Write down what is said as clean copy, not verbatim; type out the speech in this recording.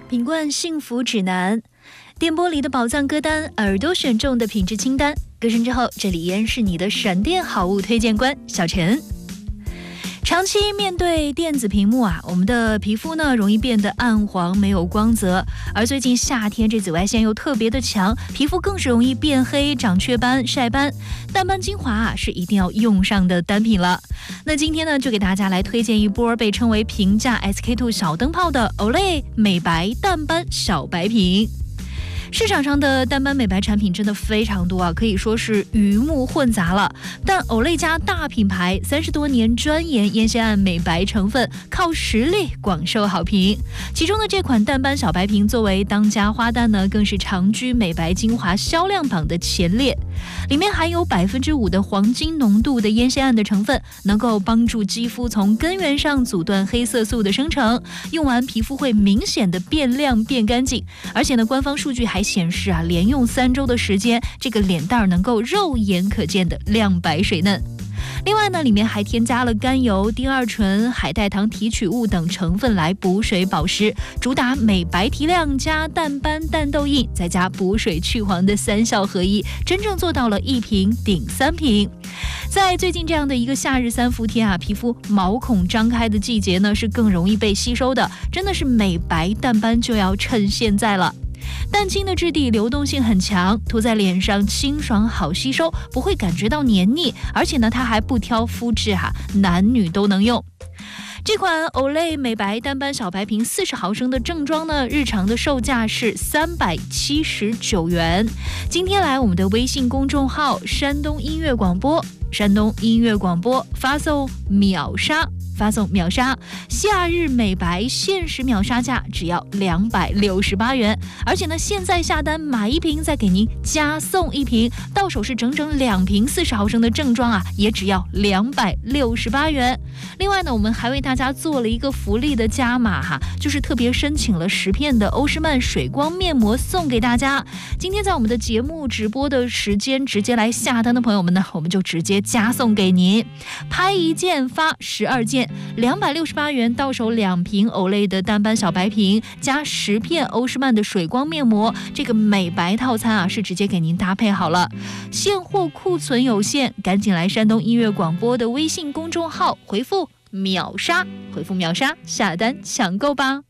品冠幸福指南，电波里的宝藏歌单，耳朵选中的品质清单。歌声之后，这里依然是你的闪电好物推荐官小陈。长期面对电子屏幕我们的皮肤呢容易变得暗黄，没有光泽。而最近夏天这紫外线又特别的强，皮肤更是容易变黑、长雀斑、晒斑。淡斑精华是一定要用上的单品了。那今天呢，就给大家来推荐一波被称为平价 SK2 小灯泡的 Olay 美白淡斑小白瓶。市场上的淡斑美白产品真的非常多可以说是鱼目混杂了。但 Olay 家大品牌30多年专研烟酰胺美白成分，靠实力广受好评。其中的这款淡斑小白瓶作为当家花旦呢，更是长居美白精华销量榜的前列。里面含有5%的黄金浓度的烟酰胺的成分，能够帮助肌肤从根源上阻断黑色素的生成，用完皮肤会明显的变亮变干净。而且呢，官方数据还显示连用3周的时间，这个脸蛋能够肉眼可见的亮白水嫩。另外呢，里面还添加了甘油、丁二醇、海带糖提取物等成分来补水保湿，主打美白提亮加淡斑淡痘印再加补水去黄的3效合一，真正做到了1瓶顶3瓶。在最近这样的一个夏日3伏天皮肤毛孔张开的季节呢，是更容易被吸收的，真的是美白淡斑就要趁现在了。蛋清的质地流动性很强，涂在脸上清爽好吸收，不会感觉到黏腻，而且呢，它还不挑肤质男女都能用。这款 Olay 美白淡斑小白瓶40毫升的正装呢，日常的售价是379元。今天来我们的微信公众号山东音乐广播，山东音乐广播发送秒杀，夏日美白限时秒杀价只要268元，而且呢，现在下单买1瓶再给您加送1瓶，到手是整整2瓶40毫升的正装也只要268元。另外呢，我们还为大家做了一个福利的加码就是特别申请了10片的欧诗漫水光面膜送给大家。今天在我们的节目直播的时间直接来下单的朋友们呢，我们就直接加送给您，拍1件发12件，268元到手2瓶 Olay 的淡斑小白瓶加10片欧诗漫的水光面膜，这个美白套餐是直接给您搭配好了。现货库存有限，赶紧来山东音乐广播的微信公众号回复秒杀，下单抢购吧。